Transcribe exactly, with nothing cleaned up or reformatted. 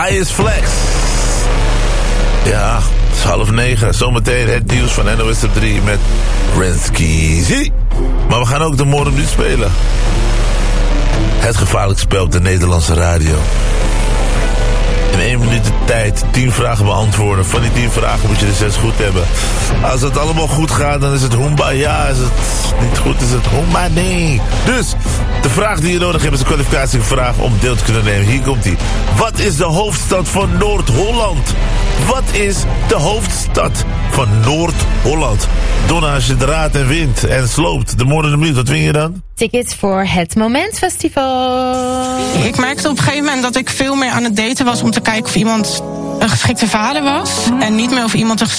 Highest Flex. Ja, het is half negen. Zometeen het nieuws van N O S op drie met Renski. Maar we gaan ook de morgen nu spelen. Het gevaarlijk spel op de Nederlandse radio. In één minuut de tijd, tien vragen beantwoorden. Van die tien vragen moet je er zes goed hebben. Als het allemaal goed gaat, dan is het Hoomba. Ja, is het niet goed, is het Hoomba. Nee. Dus, de vraag die je nodig hebt is een kwalificatievraag om deel te kunnen nemen. Hier komt ie. Wat is de hoofdstad van Noord-Holland? Wat is de hoofdstad van Noord-Holland? Donna, als je draait en wint en sloopt de morgen minuut, wat win je dan? Tickets voor het Momentfestival. Ik merkte op een gegeven moment dat ik veel meer aan het daten was om te kijken of iemand een geschikte vader was. En niet meer of iemand een